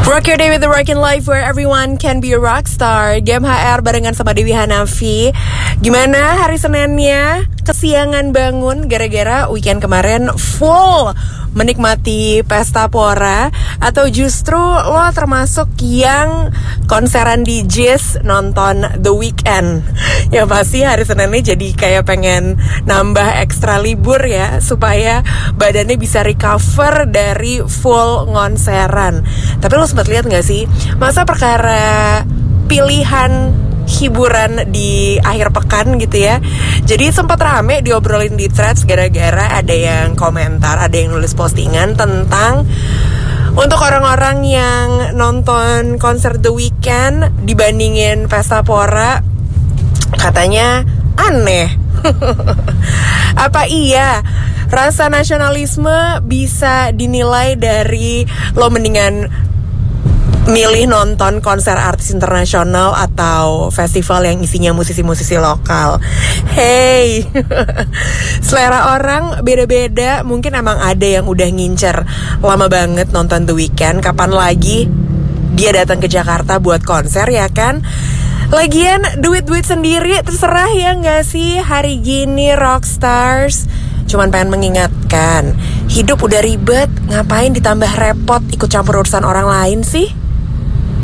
Rock your day with the Rockin' Life where everyone can be a rock star. Game HR barengan sama Dewi Hanafi. Gimana hari Seninnya? Kesiangan bangun gara-gara weekend kemarin full menikmati pesta pora, atau justru lo termasuk yang konseran di Jizz nonton The Weeknd? Ya pasti hari Seninnya jadi kayak pengen nambah ekstra libur ya, supaya badannya bisa recover dari full ngonseran. Tapi lo sempat lihat gak sih, masa perkara pilihan hiburan di akhir pekan gitu ya, jadi sempat rame diobrolin di threads gara-gara ada yang komentar, ada yang nulis postingan tentang untuk orang-orang yang nonton konser The Weeknd dibandingin pesta pora, katanya aneh. Apa iya rasa nasionalisme bisa dinilai dari lo mendingan milih nonton konser artis internasional atau festival yang isinya musisi-musisi lokal? Hey, selera orang beda-beda. Mungkin emang ada yang udah ngincer lama banget nonton The Weeknd. Kapan lagi dia datang ke Jakarta buat konser, ya kan? Lagian duit-duit sendiri terserah, ya gak sih? Hari gini rockstars. Cuman pengen mengingatkan, hidup udah ribet, ngapain ditambah repot ikut campur urusan orang lain sih?